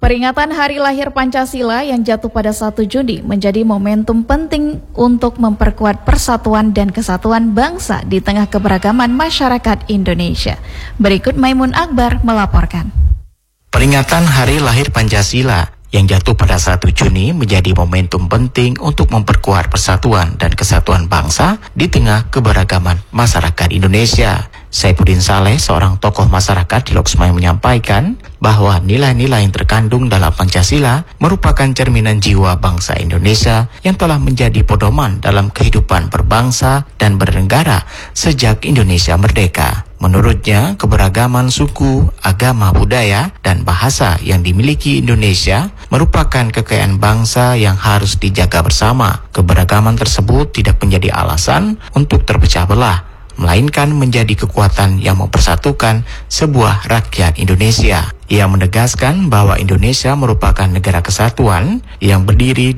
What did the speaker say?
Peringatan Hari Lahir Pancasila yang jatuh pada 1 Juni menjadi momentum penting untuk memperkuat persatuan dan kesatuan bangsa di tengah keberagaman masyarakat Indonesia. Berikut Maimun Akbar melaporkan. Peringatan Hari Lahir Pancasila yang jatuh pada 1 Juni menjadi momentum penting untuk memperkuat persatuan dan kesatuan bangsa di tengah keberagaman masyarakat Indonesia. Saifuddin Saleh, seorang tokoh masyarakat di Loksmawe, menyampaikan bahwa nilai-nilai yang terkandung dalam Pancasila merupakan cerminan jiwa bangsa Indonesia yang telah menjadi pedoman dalam kehidupan berbangsa dan bernegara sejak Indonesia merdeka. Menurutnya, keberagaman suku, agama, budaya, dan bahasa yang dimiliki Indonesia merupakan kekayaan bangsa yang harus dijaga bersama. Keberagaman tersebut tidak menjadi alasan untuk terpecah belah, melainkan menjadi kekuatan yang mempersatukan sebuah rakyat Indonesia. Ia menegaskan bahwa Indonesia merupakan negara kesatuan yang berdiri